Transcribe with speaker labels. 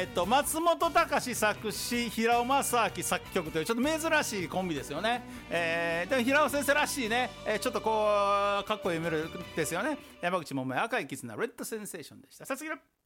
Speaker 1: 松本隆作詞、平尾正明作曲というちょっと珍しいコンビですよね。でも平尾先生らしいね、ちょっとこうかっこいいメロディーですよね。山口百恵、赤い絆、レッドセンセーションでした。さすが。